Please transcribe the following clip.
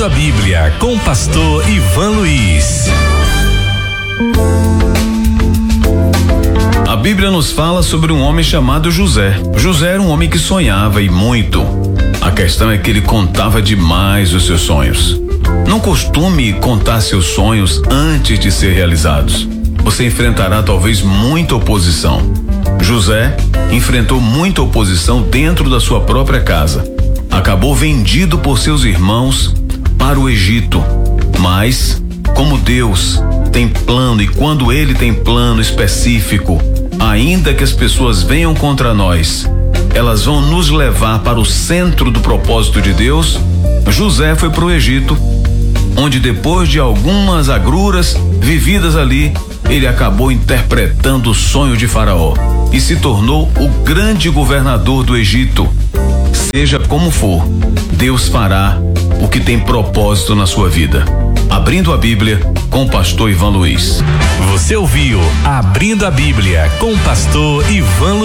a Bíblia com o pastor Ivan Luiz. A Bíblia nos fala sobre um homem chamado José. José era um homem que sonhava e muito. A questão é que ele contava demais os seus sonhos. Não costume contar seus sonhos antes de ser realizados. Você enfrentará talvez muita oposição. José enfrentou muita oposição dentro da sua própria casa. Acabou vendido por seus irmãos para o Egito. Mas, como Deus tem plano e quando Ele tem plano específico, ainda que as pessoas venham contra nós, elas vão nos levar para o centro do propósito de Deus. José foi para o Egito, onde depois de algumas agruras vividas ali, ele acabou interpretando o sonho de Faraó e se tornou o grande governador do Egito. Seja como for, Deus fará o que tem propósito na sua vida. Abrindo a Bíblia com o pastor Ivan Luiz. Você ouviu Abrindo a Bíblia com o pastor Ivan Luiz.